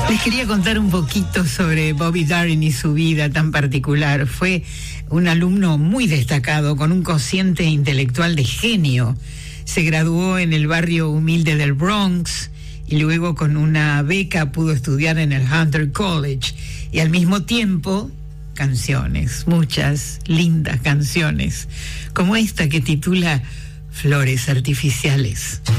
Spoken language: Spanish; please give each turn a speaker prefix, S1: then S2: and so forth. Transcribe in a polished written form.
S1: Les quería contar un poquito sobre Bobby Darin y su vida tan particular. Fue un alumno muy destacado, con un cociente intelectual de genio. Se graduó en el barrio humilde del Bronx y luego con una beca pudo estudiar en el Hunter College. Y al mismo tiempo, canciones, muchas lindas canciones, como esta que titula Flores Artificiales.